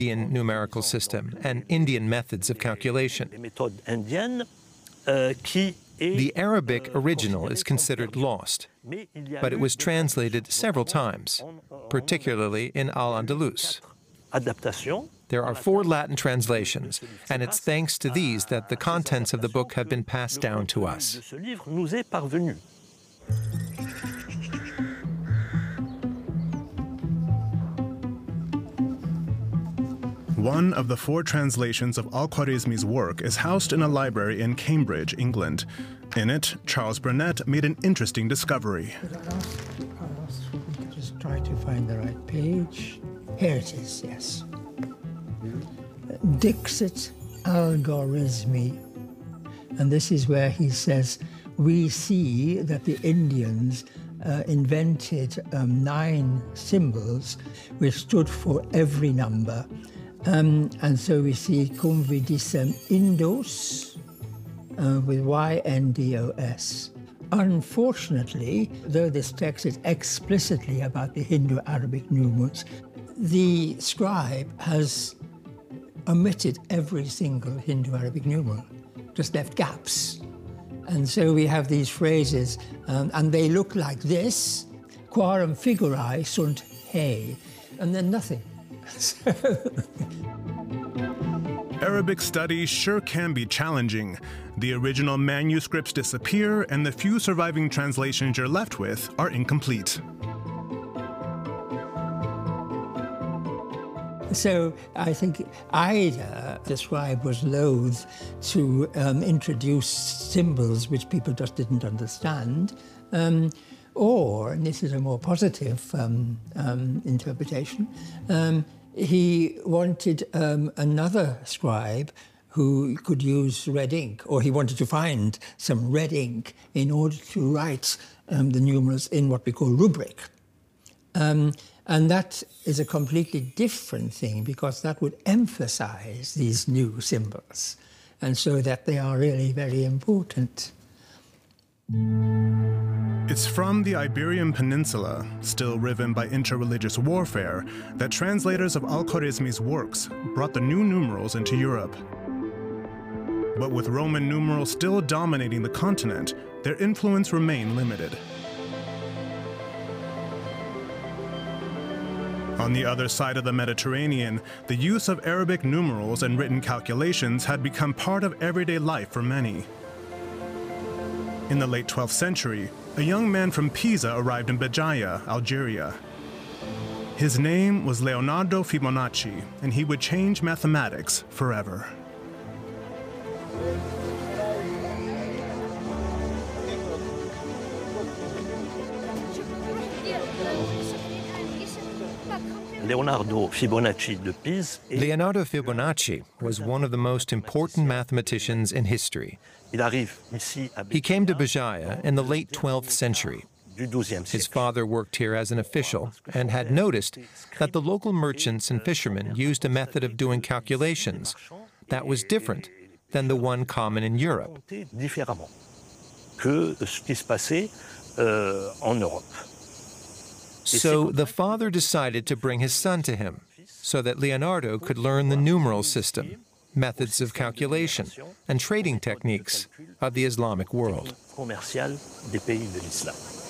Indian numerical system and Indian methods of calculation. The Arabic original is considered lost, but it was translated several times, particularly in Al-Andalus. There are 4 Latin translations, and it's thanks to these that the contents of the book have been passed down to us. One of the 4 translations of Al-Khwarizmi's work is housed in a library in Cambridge, England. In it, Charles Burnett made an interesting discovery. Just try to find the right page. Here it is, yes. Dixit Algorithmi. And this is where he says, we see that the Indians invented 9 symbols which stood for every number. And so we see cum vidissem Indos with Y-N-D-O-S. Unfortunately, though this text is explicitly about the Hindu-Arabic numerals, the scribe has omitted every single Hindu-Arabic numeral, just left gaps. And so we have these phrases, and they look like this, quarum figurae sunt he, and then nothing. Arabic study sure can be challenging. The original manuscripts disappear, and the few surviving translations you're left with are incomplete. So I think either the scribe was loath to introduce symbols which people just didn't understand, or, and this is a more positive interpretation, he wanted another scribe who could use red ink, or he wanted to find some red ink in order to write the numerals in what we call rubric. And that is a completely different thing, because that would emphasize these new symbols, and so that they are really very important. It's from the Iberian Peninsula, still riven by interreligious warfare, that translators of Al-Khwarizmi's works brought the new numerals into Europe. But with Roman numerals still dominating the continent, their influence remained limited. On the other side of the Mediterranean, the use of Arabic numerals and written calculations had become part of everyday life for many. In the late 12th century, a young man from Pisa arrived in Béjaïa, Algeria. His name was Leonardo Fibonacci, and he would change mathematics forever. Leonardo Fibonacci was one of the most important mathematicians in history. He came to Béjaïa in the late 12th century. His father worked here as an official and had noticed that the local merchants and fishermen used a method of doing calculations that was different than the one common in Europe. So the father decided to bring his son to him so that Leonardo could learn the numeral system, methods of calculation, and trading techniques of the Islamic world.